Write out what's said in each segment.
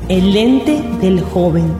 El lente del joven.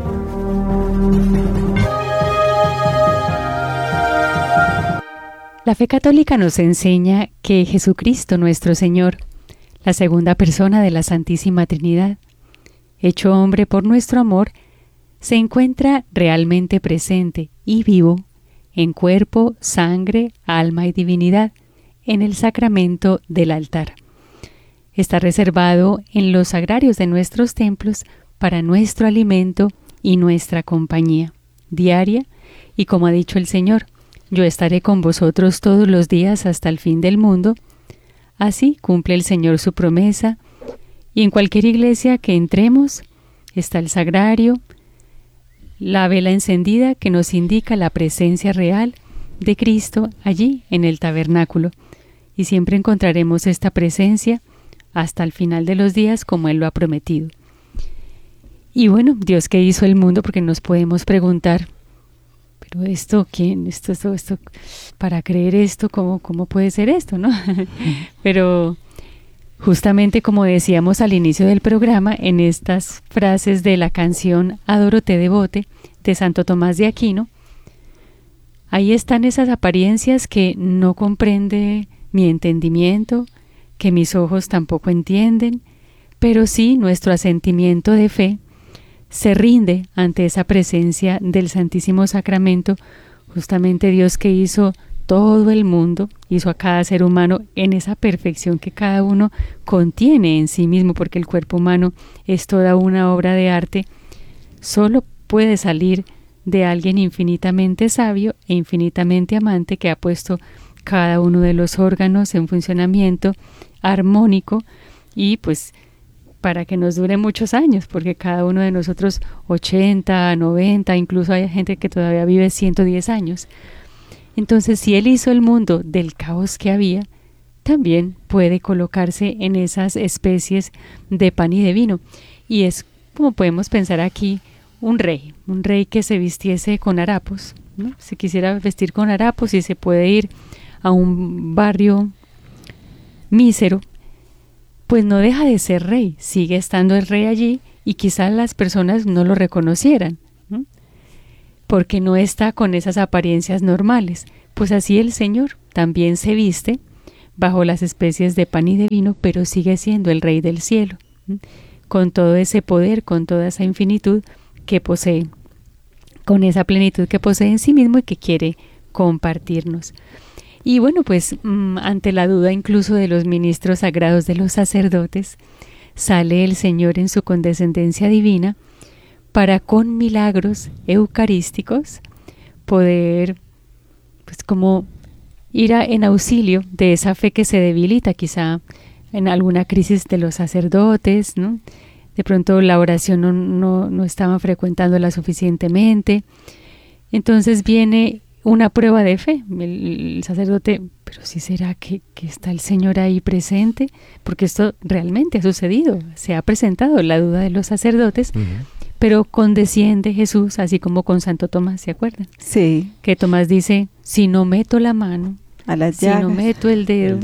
La fe católica nos enseña que Jesucristo nuestro Señor, la segunda persona de la Santísima Trinidad, hecho hombre por nuestro amor, se encuentra realmente presente y vivo en cuerpo, sangre, alma y divinidad en el sacramento del altar. Está reservado en los sagrarios de nuestros templos para nuestro alimento y nuestra compañía diaria, y como ha dicho el Señor, yo estaré con vosotros todos los días hasta el fin del mundo. Así cumple el Señor su promesa, y en cualquier iglesia que entremos está el sagrario, la vela encendida que nos indica la presencia real de Cristo allí en el tabernáculo, y siempre encontraremos esta presencia hasta el final de los días como Él lo ha prometido. Y bueno, Dios que hizo el mundo, porque nos podemos preguntar, pero esto, ¿quién? Esto, para creer esto, ¿cómo puede ser esto, no? Pero justamente como decíamos al inicio del programa, en estas frases de la canción Adoro-te devote de Santo Tomás de Aquino, ahí están esas apariencias que no comprende mi entendimiento, que mis ojos tampoco entienden, pero sí nuestro asentimiento de fe se rinde ante esa presencia del Santísimo Sacramento. Justamente Dios que hizo todo el mundo, hizo a cada ser humano en esa perfección que cada uno contiene en sí mismo, porque el cuerpo humano es toda una obra de arte, solo puede salir de alguien infinitamente sabio e infinitamente amante que ha puesto cada uno de los órganos en funcionamiento armónico y pues para que nos dure muchos años, porque cada uno de nosotros 80, 90, incluso hay gente que todavía vive 110 años. Entonces, si Él hizo el mundo del caos que había, también puede colocarse en esas especies de pan y de vino. Y es como podemos pensar aquí, un rey que se vistiese con harapos, ¿no? Si quisiera vestir con harapos y se puede ir a un barrio mísero, pues no deja de ser rey, sigue estando el rey allí y quizás las personas no lo reconocieran, ¿no? Porque no está con esas apariencias normales. Pues así el Señor también se viste bajo las especies de pan y de vino, pero sigue siendo el Rey del cielo, ¿no? Con todo ese poder, con toda esa infinitud que posee, con esa plenitud que posee en sí mismo y que quiere compartirnos. Y bueno, pues ante la duda incluso de los ministros sagrados, de los sacerdotes, sale el Señor en su condescendencia divina para con milagros eucarísticos poder pues como ir en auxilio de esa fe que se debilita quizá en alguna crisis de los sacerdotes, ¿no? De pronto la oración no estaban frecuentándola suficientemente. Entonces viene una prueba de fe. El sacerdote, pero ¿sí será que está el Señor ahí presente? Porque esto realmente ha sucedido, se ha presentado la duda de los sacerdotes, pero condesciende Jesús, así como con Santo Tomás, ¿se acuerdan? Sí. Que Tomás dice, si no meto la mano, a las llagas, si no meto el dedo.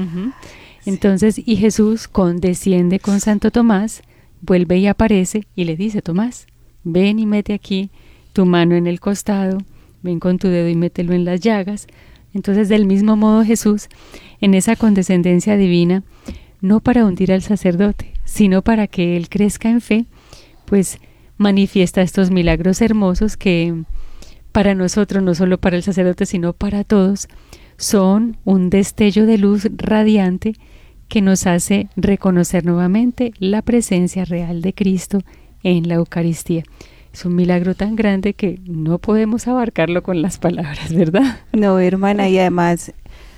Entonces, y Jesús condesciende con Santo Tomás, vuelve y aparece y le dice, Tomás, ven y mete aquí tu mano en el costado, ven con tu dedo y mételo en las llagas. Entonces, del mismo modo Jesús, en esa condescendencia divina, no para hundir al sacerdote, sino para que él crezca en fe, pues manifiesta estos milagros hermosos que para nosotros, no solo para el sacerdote, sino para todos, son un destello de luz radiante que nos hace reconocer nuevamente la presencia real de Cristo en la Eucaristía. Es un milagro tan grande que no podemos abarcarlo con las palabras, ¿verdad? No, hermana, y además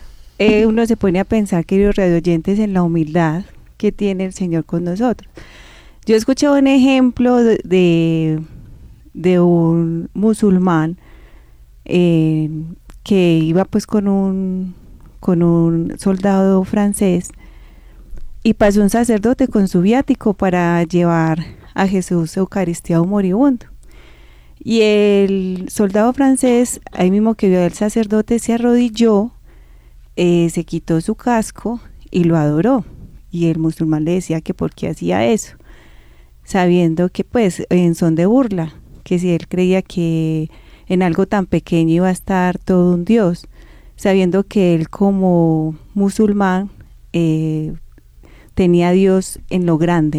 uno se pone a pensar, queridos radioyentes, en la humildad que tiene el Señor con nosotros. Yo escuché un ejemplo de un musulmán que iba pues con un soldado francés y pasó un sacerdote con su viático para llevar a Jesús Eucaristía a un moribundo. Y el soldado francés, ahí mismo que vio al sacerdote, se arrodilló, se quitó su casco y lo adoró. Y el musulmán le decía que por qué hacía eso. sabiendo que pues en son de burla, que si él creía que en algo tan pequeño iba a estar todo un Dios, sabiendo que él como musulmán tenía a Dios en lo grande,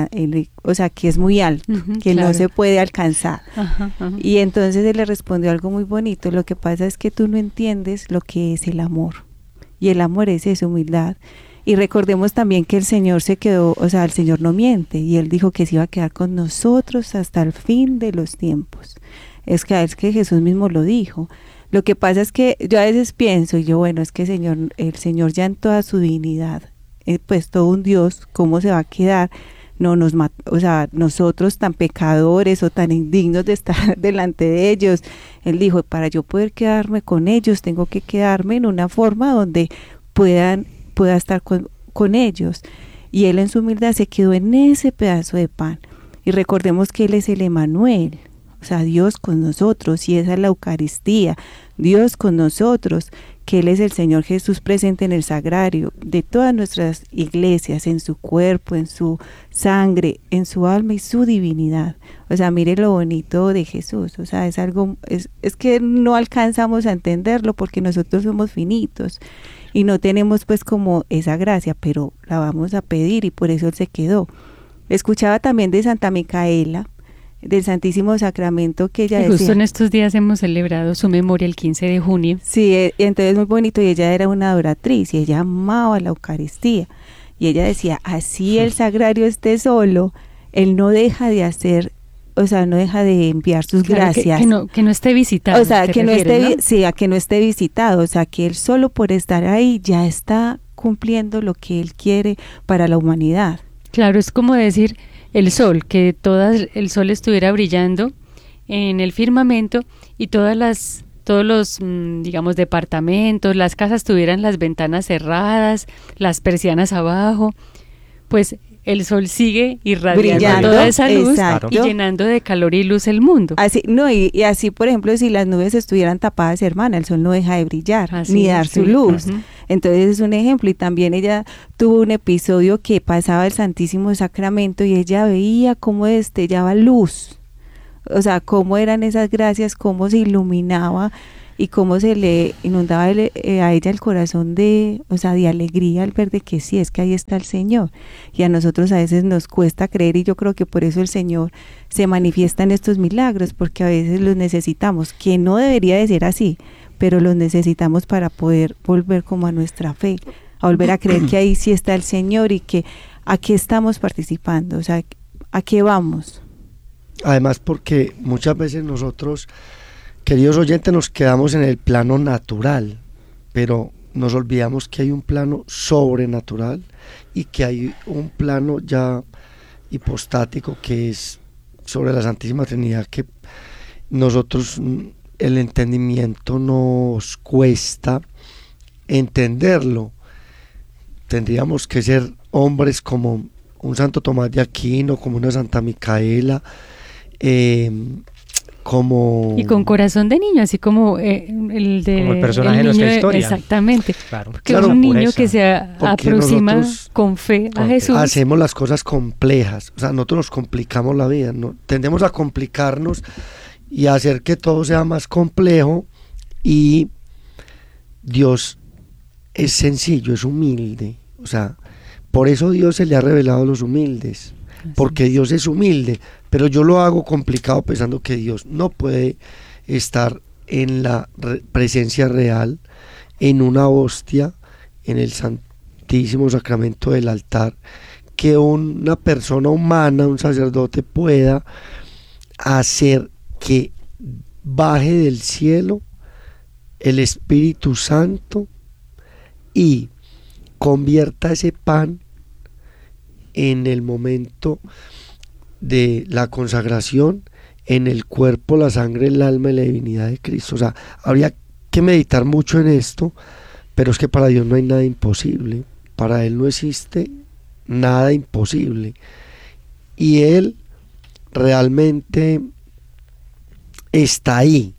o sea, que es muy alto, que claro. no se puede alcanzar. Ajá. Y entonces él le respondió algo muy bonito: lo que pasa es que tú no entiendes lo que es el amor, y el amor es esa humildad. Y recordemos también que el Señor se quedó, o sea, el Señor no miente, y Él dijo que se iba a quedar con nosotros hasta el fin de los tiempos. Es que Jesús mismo lo dijo. Lo que pasa es que yo a veces pienso, y yo, bueno, es que el Señor ya en toda su dignidad, pues todo un Dios, ¿cómo se va a quedar? No o sea, nosotros tan pecadores o tan indignos de estar delante de ellos. Él dijo, para yo poder quedarme con ellos, tengo que quedarme en una forma donde pueda estar con ellos. Y él en su humildad se quedó en ese pedazo de pan. Y recordemos que Él es el Emanuel, o sea, Dios con nosotros, y esa es la Eucaristía, Dios con nosotros, que Él es el Señor Jesús presente en el sagrario de todas nuestras iglesias, en su cuerpo, en su sangre, en su alma y su divinidad. O sea, mire lo bonito de Jesús, o sea, es algo, es que no alcanzamos a entenderlo porque nosotros somos finitos y no tenemos pues como esa gracia, pero la vamos a pedir, y por eso Él se quedó. Escuchaba también de Santa Micaela, del Santísimo Sacramento, que ella y justo decía, en estos días hemos celebrado su memoria el 15 de junio. sí, entonces muy bonito, y ella era una adoratriz y ella amaba la Eucaristía, y ella decía, así el sagrario esté solo, Él no deja de hacer, o sea, no deja de enviar sus gracias. Que no esté visitado. O sea, que no esté, ¿no? sí, a que no esté visitado, o sea, que Él solo por estar ahí ya está cumpliendo lo que Él quiere para la humanidad. Claro, es como decir el sol, que el sol estuviera brillando en el firmamento y todos los, digamos, departamentos, las casas tuvieran las ventanas cerradas, las persianas abajo, pues el sol sigue irradiando Brillando, toda esa luz, exacto, y llenando de calor y luz el mundo. Así, no, y así, por ejemplo, si las nubes estuvieran tapadas, hermana, el sol no deja de brillar, Así ni es, dar sí. su luz. Uh-huh. Entonces es un ejemplo. Y también ella tuvo un episodio que pasaba el Santísimo Sacramento y ella veía cómo destellaba luz, o sea, cómo eran esas gracias, cómo se iluminaba y cómo se le inundaba a ella el corazón o sea, de alegría al ver de que sí, es que ahí está el Señor. Y a nosotros a veces nos cuesta creer, y yo creo que por eso el Señor se manifiesta en estos milagros, porque a veces los necesitamos, que no debería de ser así, pero los necesitamos para poder volver como a nuestra fe, a volver a creer que ahí sí está el Señor y que a qué estamos participando, o sea, a qué vamos. Además, porque muchas veces nosotros, queridos oyentes, nos quedamos en el plano natural, pero nos olvidamos que hay un plano sobrenatural y que hay un plano ya hipostático, que es sobre la Santísima Trinidad, que nosotros, el entendimiento nos cuesta entenderlo. Tendríamos que ser hombres como un Santo Tomás de Aquino, como una Santa Micaela, como... Y con corazón de niño, así como el personaje de niño, nuestra historia. Exactamente. Claro. Porque Claro, es un niño pureza. que se aproxima con fe a Jesús. Hacemos las cosas complejas, o sea, nosotros nos complicamos la vida, ¿no? Tendemos a complicarnos y a hacer que todo sea más complejo, y Dios es sencillo, es humilde, o sea, por eso Dios se le ha revelado a los humildes, porque Dios es humilde, pero yo lo hago complicado pensando que Dios no puede estar en la presencia real, en una hostia, en el Santísimo Sacramento del altar, que una persona humana, un sacerdote, pueda hacer que baje del cielo el Espíritu Santo y convierta ese pan en el momento de la consagración en el cuerpo, la sangre, el alma y la divinidad de Cristo. O sea, habría que meditar mucho en esto, pero es que para Dios no hay nada imposible, para Él no existe nada imposible, y Él realmente está ahí,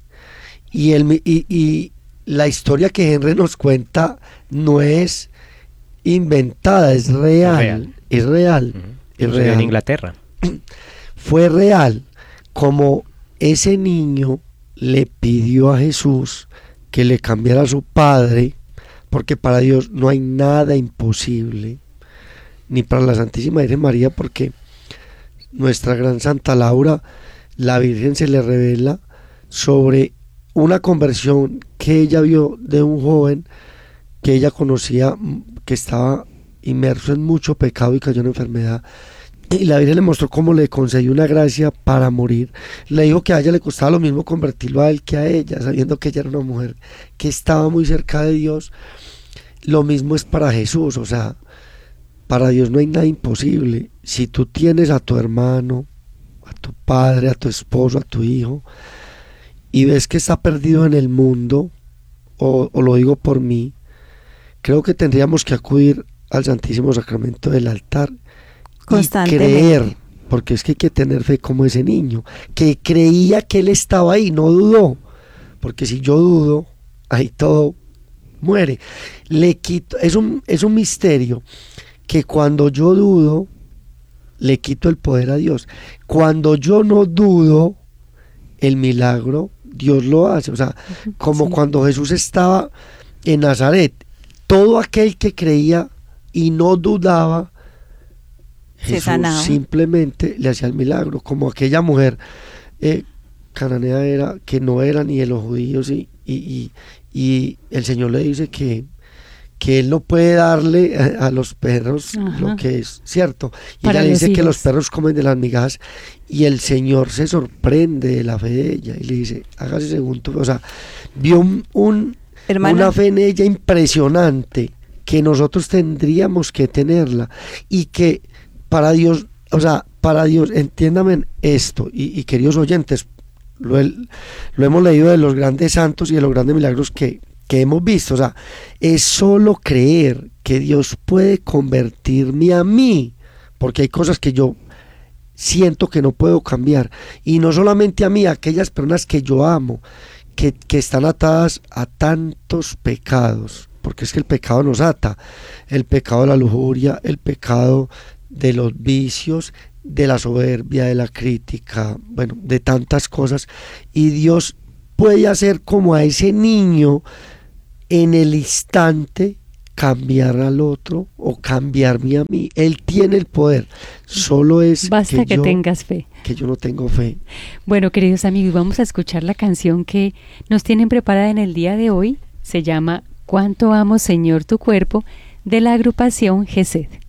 y la historia que Henry nos cuenta no es inventada, es real. Es real. Uh-huh. Es real. En Inglaterra. fue real, como ese niño le pidió a Jesús que le cambiara a su padre, porque para Dios no hay nada imposible, ni para la Santísima Virgen María, porque nuestra gran Santa Laura, la Virgen se le revela sobre una conversión que ella vio de un joven que ella conocía, que estaba inmerso en mucho pecado y cayó en enfermedad, y la Virgen le mostró cómo le concedió una gracia para morir. Le dijo que a ella le costaba lo mismo convertirlo a él que a ella, sabiendo que ella era una mujer que estaba muy cerca de Dios. Lo mismo es para Jesús, o sea, para Dios no hay nada imposible. Si tú tienes a tu hermano, a tu padre, a tu esposo, a tu hijo, y ves que está perdido en el mundo, o lo digo por mí, creo que tendríamos que acudir al Santísimo Sacramento del altar y creer, porque es que hay que tener fe como ese niño, que creía que él estaba ahí, no dudó, porque si yo dudo, ahí todo muere. Le quito, es un misterio que cuando yo dudo, le quito el poder a Dios. Cuando yo no dudo, el milagro Dios lo hace. O sea, como cuando Jesús estaba en Nazaret, todo aquel que creía y no dudaba, Jesús simplemente le hacía el milagro, como aquella mujer cananea era, que no era ni de los judíos, y el Señor le dice que él no puede darle a los perros lo que es cierto, y ella le dice que los perros comen de las migajas, y el Señor se sorprende de la fe de ella y le dice, hágase según tu fe. O sea, vio una fe en ella impresionante, que nosotros tendríamos que tenerla, y que para Dios, o sea, para Dios, entiéndame esto, y queridos oyentes, lo hemos leído de los grandes santos y de los grandes milagros que hemos visto. O sea, es solo creer que Dios puede convertirme a mí, porque hay cosas que yo siento que no puedo cambiar, y no solamente a mí, a aquellas personas que yo amo, que están atadas a tantos pecados, porque es que el pecado nos ata, el pecado de la lujuria, el pecado de los vicios, de la soberbia, de la crítica, bueno, de tantas cosas, y Dios puede hacer como a ese niño en el instante, cambiar al otro o cambiarme a mí. Él tiene el poder, solo es basta que tengas fe, que yo no tengo fe. Bueno, queridos amigos, vamos a escuchar la canción que nos tienen preparada en el día de hoy. Se llama Cuánto amo, Señor, tu cuerpo, de la agrupación Gesed.